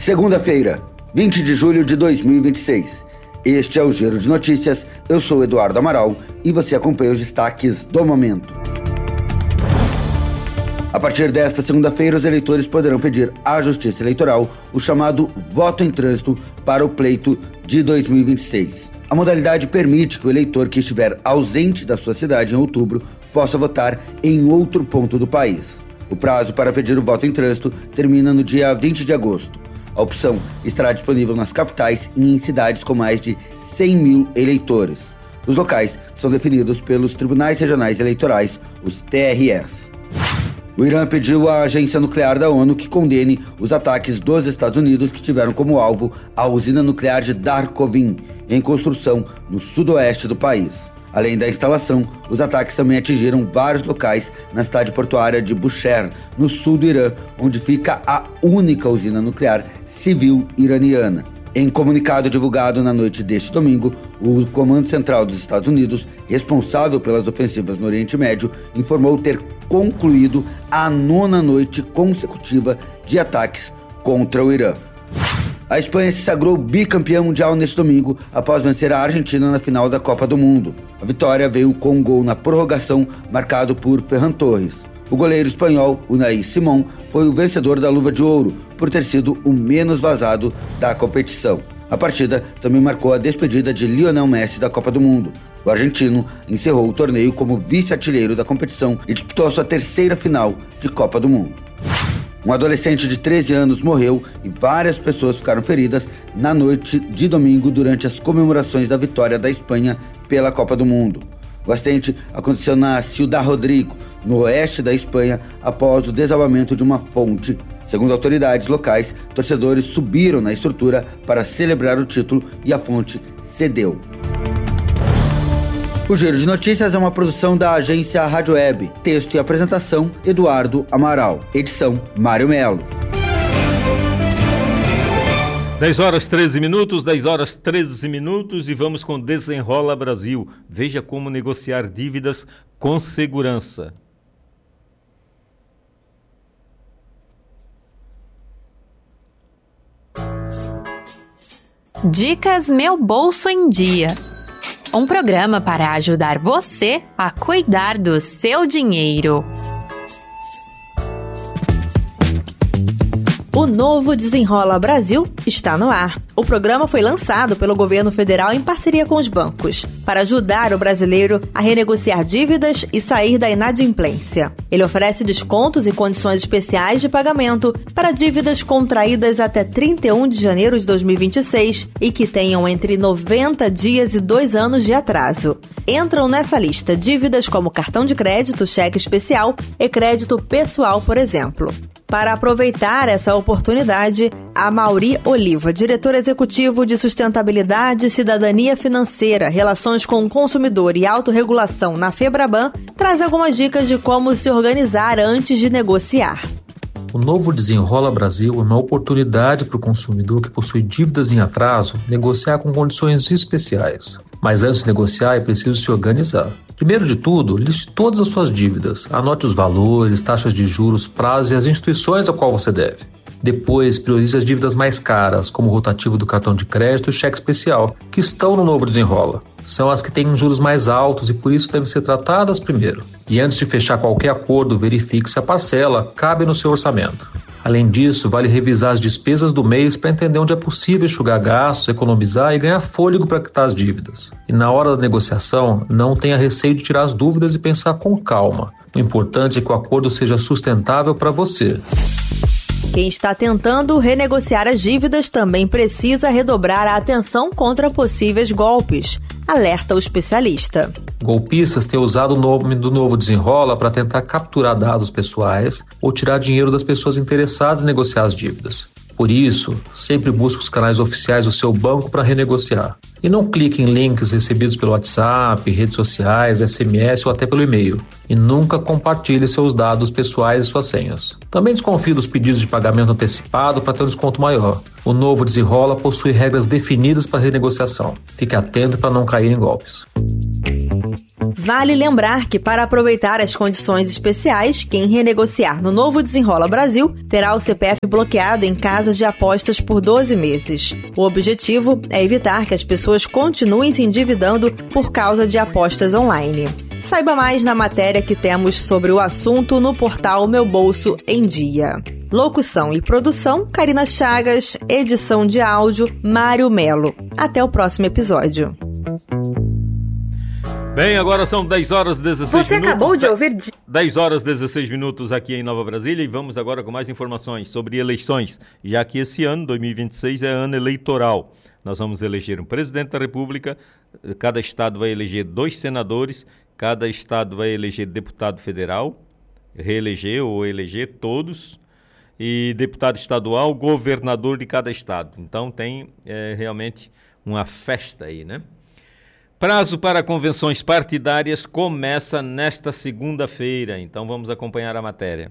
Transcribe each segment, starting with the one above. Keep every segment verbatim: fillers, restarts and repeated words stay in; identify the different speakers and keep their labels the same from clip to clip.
Speaker 1: Segunda-feira, vinte de julho de dois mil e vinte e seis. Este é o Giro de Notícias. Eu sou Eduardo Amaral e você acompanha os destaques do momento. A partir desta segunda-feira, os eleitores poderão pedir à Justiça Eleitoral o chamado voto em trânsito para o pleito de dois mil e vinte e seis. A modalidade permite que o eleitor que estiver ausente da sua cidade em outubro possa votar em outro ponto do país. O prazo para pedir o voto em trânsito termina no dia vinte de agosto. A opção estará disponível nas capitais e em cidades com mais de cem mil eleitores. Os locais são definidos pelos Tribunais Regionais Eleitorais, os T R Es. O Irã pediu à Agência Nuclear da ONU que condene os ataques dos Estados Unidos que tiveram como alvo a usina nuclear de Darkovin, em construção no sudoeste do país. Além da instalação, os ataques também atingiram vários locais na cidade portuária de Bushehr, no sul do Irã, onde fica a única usina nuclear civil iraniana. Em comunicado divulgado na noite deste domingo, o Comando Central dos Estados Unidos, responsável pelas ofensivas no Oriente Médio, informou ter concluído a nona noite consecutiva de ataques contra o Irã. A Espanha se sagrou bicampeã mundial neste domingo após vencer a Argentina na final da Copa do Mundo. A vitória veio com um gol na prorrogação marcado por Ferran Torres. O goleiro espanhol, Unai Simón, foi o vencedor da Luva de Ouro por ter sido o menos vazado da competição. A partida também marcou a despedida de Lionel Messi da Copa do Mundo. O argentino encerrou o torneio como vice-artilheiro da competição e disputou a sua terceira final de Copa do Mundo. Um adolescente de treze anos morreu e várias pessoas ficaram feridas na noite de domingo durante as comemorações da vitória da Espanha pela Copa do Mundo. O acidente aconteceu na Ciudad Rodrigo, no oeste da Espanha, após o desabamento de uma fonte. Segundo autoridades locais, torcedores subiram na estrutura para celebrar o título e a fonte cedeu. O Giro de Notícias é uma produção da agência Rádio Web. Texto e apresentação, Eduardo Amaral. Edição, Mário Melo.
Speaker 2: dez horas treze minutos, dez horas treze minutos e vamos com Desenrola Brasil. Veja como negociar dívidas com segurança.
Speaker 3: Dicas Meu Bolso em Dia. Um programa para ajudar você a cuidar do seu dinheiro.
Speaker 4: O novo Desenrola Brasil está no ar. O programa foi lançado pelo governo federal em parceria com os bancos, para ajudar o brasileiro a renegociar dívidas e sair da inadimplência. Ele oferece descontos e condições especiais de pagamento para dívidas contraídas até trinta e um de janeiro de dois mil e vinte e seis e que tenham entre noventa dias e dois anos de atraso. Entram nessa lista dívidas como cartão de crédito, cheque especial e crédito pessoal, por exemplo. Para aproveitar essa oportunidade, a Mauri Oliva, diretor executivo de Sustentabilidade, Cidadania Financeira, Relações com o Consumidor e Autorregulação na Febraban, traz algumas dicas de como se organizar antes de negociar.
Speaker 5: O novo Desenrola Brasil é uma oportunidade para o consumidor que possui dívidas em atraso negociar com condições especiais. Mas antes de negociar é preciso se organizar. Primeiro de tudo, liste todas as suas dívidas, anote os valores, taxas de juros, prazos e as instituições a qual você deve. Depois, priorize as dívidas mais caras, como o rotativo do cartão de crédito e o cheque especial, que estão no novo Desenrola. São as que têm juros mais altos e por isso devem ser tratadas primeiro. E antes de fechar qualquer acordo, verifique se a parcela cabe no seu orçamento. Além disso, vale revisar as despesas do mês para entender onde é possível enxugar gastos, economizar e ganhar fôlego para quitar as dívidas. E na hora da negociação, não tenha receio de tirar as dúvidas e pensar com calma. O importante é que o acordo seja sustentável para você.
Speaker 4: Quem está tentando renegociar as dívidas também precisa redobrar a atenção contra possíveis golpes, alerta o especialista.
Speaker 5: Golpistas têm usado o nome do novo Desenrola para tentar capturar dados pessoais ou tirar dinheiro das pessoas interessadas em negociar as dívidas. Por isso, sempre busque os canais oficiais do seu banco para renegociar. E não clique em links recebidos pelo WhatsApp, redes sociais, S M S ou até pelo e-mail. E nunca compartilhe seus dados pessoais e suas senhas. Também desconfie dos pedidos de pagamento antecipado para ter um desconto maior. O novo Desenrola possui regras definidas para renegociação. Fique atento para não cair em golpes.
Speaker 4: Vale lembrar que, para aproveitar as condições especiais, quem renegociar no novo Desenrola Brasil terá o C P F bloqueado em casas de apostas por doze meses. O objetivo é evitar que as pessoas continuem se endividando por causa de apostas online. Saiba mais na matéria que temos sobre o assunto no portal Meu Bolso em Dia. Locução e produção, Karina Chagas. Edição de áudio, Mário Melo. Até o próximo episódio.
Speaker 2: Bem, agora são dez horas e dezesseis minutos.
Speaker 4: Você acabou de ouvir...
Speaker 2: dez horas e dezesseis minutos aqui em Nova Brasília e vamos agora com mais informações sobre eleições, já que esse ano, dois mil e vinte e seis, é ano eleitoral. Nós vamos eleger um presidente da República, cada estado vai eleger dois senadores, cada estado vai eleger deputado federal, reeleger ou eleger todos, e deputado estadual, governador de cada estado. Então tem é, realmente uma festa aí, né? Prazo para convenções partidárias começa nesta segunda-feira, então vamos acompanhar a matéria.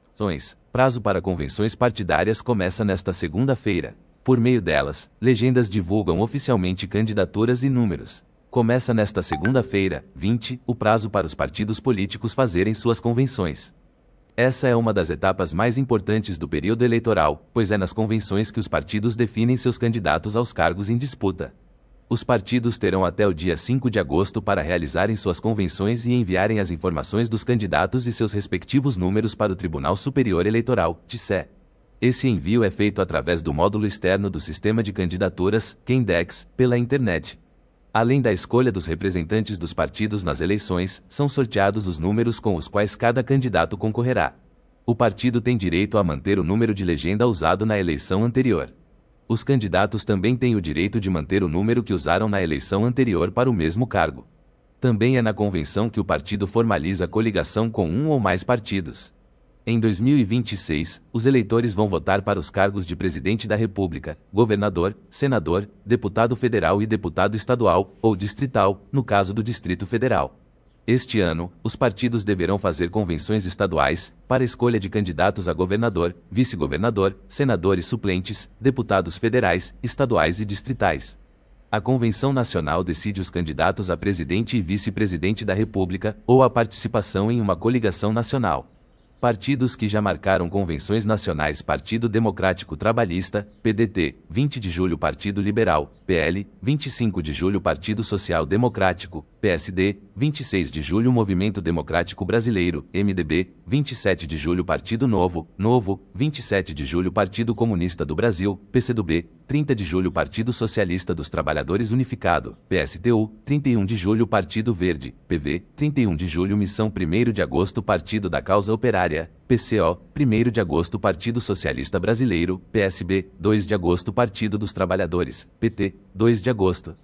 Speaker 6: Prazo para convenções partidárias começa nesta segunda-feira. Por meio delas, legendas divulgam oficialmente candidaturas e números. Começa nesta segunda-feira, vinte, o prazo para os partidos políticos fazerem suas convenções. Essa é uma das etapas mais importantes do período eleitoral, pois é nas convenções que os partidos definem seus candidatos aos cargos em disputa. Os partidos terão até o dia cinco de agosto para realizarem suas convenções e enviarem as informações dos candidatos e seus respectivos números para o Tribunal Superior Eleitoral, T C E. Esse envio é feito através do módulo externo do Sistema de Candidaturas, Quendex, pela internet. Além da escolha dos representantes dos partidos nas eleições, são sorteados os números com os quais cada candidato concorrerá. O partido tem direito a manter o número de legenda usado na eleição anterior. Os candidatos também têm o direito de manter o número que usaram na eleição anterior para o mesmo cargo. Também é na convenção que o partido formaliza coligação com um ou mais partidos. Em dois mil e vinte e seis, os eleitores vão votar para os cargos de presidente da República, governador, senador, deputado federal e deputado estadual, ou distrital, no caso do Distrito Federal. Este ano, os partidos deverão fazer convenções estaduais, para escolha de candidatos a governador, vice-governador, senadores suplentes, deputados federais, estaduais e distritais. A Convenção Nacional decide os candidatos a presidente e vice-presidente da República, ou a participação em uma coligação nacional. Partidos que já marcaram convenções nacionais: Partido Democrático Trabalhista, P D T, vinte de julho Partido Liberal, P L, vinte e cinco de julho Partido Social Democrático, P S D, vinte e seis de julho Movimento Democrático Brasileiro, M D B, vinte e sete de julho Partido Novo, Novo, vinte e sete de julho Partido Comunista do Brasil, P C do B, trinta de julho Partido Socialista dos Trabalhadores Unificado, P S T U, trinta e um de julho Partido Verde, P V, trinta e um de julho Missão primeiro de agosto Partido da Causa Operária, P C O, primeiro de agosto Partido Socialista Brasileiro, P S B, dois de agosto Partido dos Trabalhadores, P T, dois de agosto.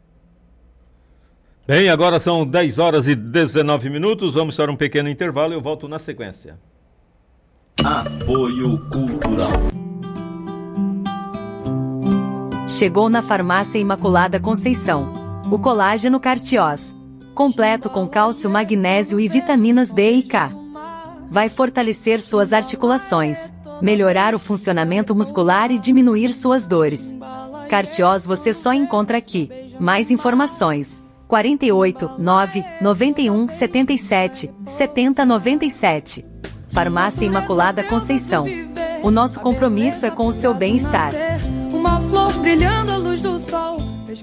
Speaker 2: Bem, agora são dez horas e dezenove minutos, vamos para um pequeno intervalo e eu volto na sequência.
Speaker 7: Apoio Cultural.
Speaker 8: Chegou na Farmácia Imaculada Conceição o colágeno Cartiós, completo com cálcio, magnésio e vitaminas D e K. Vai fortalecer suas articulações, melhorar o funcionamento muscular e diminuir suas dores. Cartiós você só encontra aqui. Mais informações: quarenta e oito, nove, noventa e um, setenta e sete, setenta, noventa e sete. Farmácia Imaculada Conceição. O nosso compromisso é com o seu bem-estar.
Speaker 9: Uma flor brilhando à luz do sol.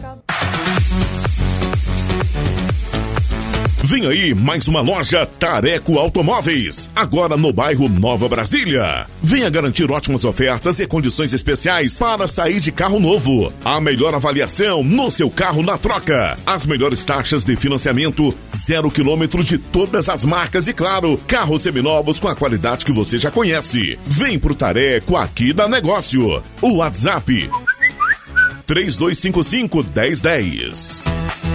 Speaker 10: Vem aí mais uma loja Tareco Automóveis, agora no bairro Nova Brasília. Venha garantir ótimas ofertas e condições especiais para sair de carro novo. A melhor avaliação no seu carro na troca. As melhores taxas de financiamento, zero quilômetro de todas as marcas e, claro, carros seminovos com a qualidade que você já conhece. Vem pro Tareco aqui dá negócio. O WhatsApp três dois cinco cinco, um zero um zero.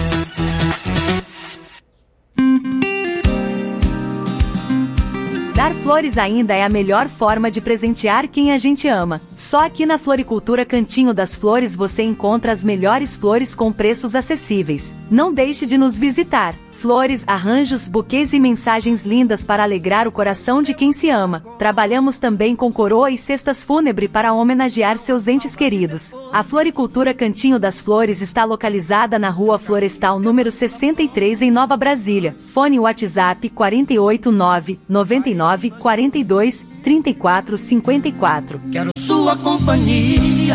Speaker 8: Dar flores ainda é a melhor forma de presentear quem a gente ama. Só aqui na Floricultura Cantinho das Flores você encontra as melhores flores com preços acessíveis. Não deixe de nos visitar. Flores, arranjos, buquês e mensagens lindas para alegrar o coração de quem se ama. Trabalhamos também com coroa e cestas fúnebres para homenagear seus entes queridos. A Floricultura Cantinho das Flores está localizada na Rua Florestal número sessenta e três em Nova Brasília. Fone WhatsApp quatro oito nove, nove nove, quatro dois, três quatro cinco quatro.
Speaker 9: Quero sua companhia.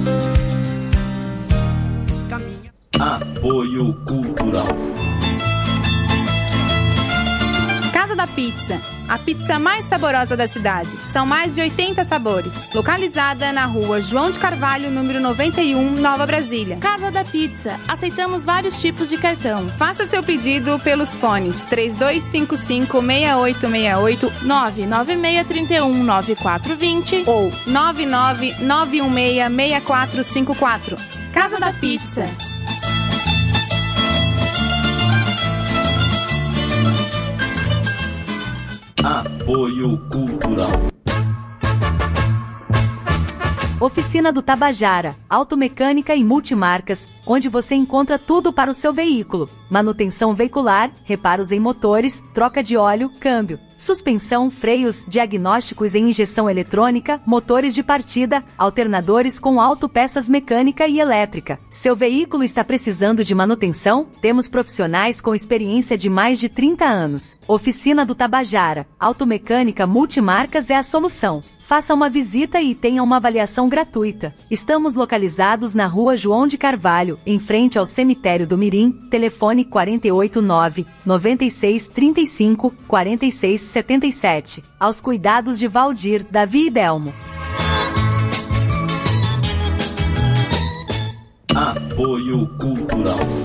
Speaker 7: Apoio Cultural.
Speaker 11: Casa da Pizza, a pizza mais saborosa da cidade. São mais de oitenta sabores. Localizada na Rua João de Carvalho, número noventa e um, Nova Brasília.
Speaker 12: Casa da Pizza, aceitamos vários tipos de cartão.
Speaker 11: Faça seu pedido pelos fones três dois cinco cinco, seis oito seis oito,
Speaker 12: nove nove seis três um, nove quatro dois zero
Speaker 11: ou nove nove nove um seis, seis quatro cinco quatro.
Speaker 12: Casa da Pizza.
Speaker 7: Apoio Cultural.
Speaker 8: Oficina do Tabajara, automecânica e multimarcas, onde você encontra tudo para o seu veículo. Manutenção veicular, reparos em motores, troca de óleo, câmbio, suspensão, freios, diagnósticos em injeção eletrônica, motores de partida, alternadores com autopeças mecânica e elétrica. Seu veículo está precisando de manutenção? Temos profissionais com experiência de mais de trinta anos. Oficina do Tabajara, automecânica multimarcas é a solução. Faça uma visita e tenha uma avaliação gratuita. Estamos localizados na Rua João de Carvalho, em frente ao Cemitério do Mirim. Telefone quatro oito nove, nove seis três cinco, quatro seis sete sete. Aos cuidados de Valdir, Davi e Delmo.
Speaker 7: Apoio Cultural.